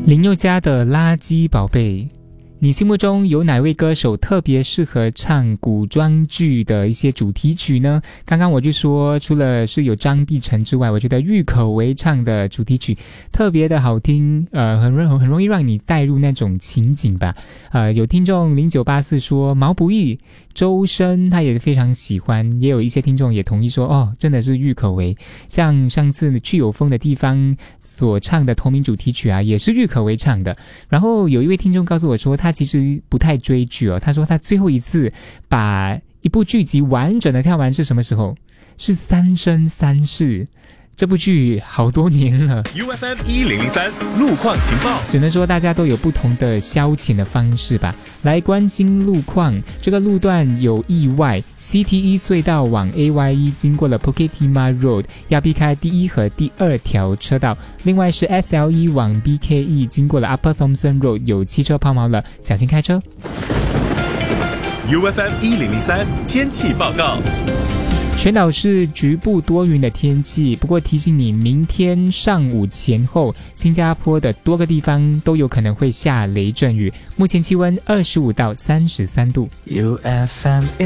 林宥嘉的垃圾宝贝，你心目中有哪位歌手特别适合唱古装剧的一些主题曲呢？刚刚我就说，除了是有张碧晨之外，我觉得郁可唯唱的主题曲特别的好听，很容易让你带入那种情景吧。有听众0984说毛不易、周深他也非常喜欢，也有一些听众也同意说，哦，真的是郁可唯。像上次去有风的地方所唱的同名主题曲啊，也是郁可唯唱的。然后有一位听众告诉我说，他其实不太追剧哦，他说他最后一次把一部剧集完整的看完是什么时候？是《三生三世》。这部剧好多年了。 UFM 1003路况情报， 只能说大家都有不同的消遣的方式吧。来关心路况，这个路段有意外， CT1 隧道往 AY1 经过了 Bukit Timah Road， 要避开第一和第二条车道。另外是 SL1 往 BKE 经过了 Upper Thomson Road， 有汽车抛锚了，小心开车。 UFM 1003天气报告， 全岛是局部多云的天气，不过提醒你，明天上午前后，新加坡的多个地方都有可能会下雷阵雨。目前气温25到33度。 UFM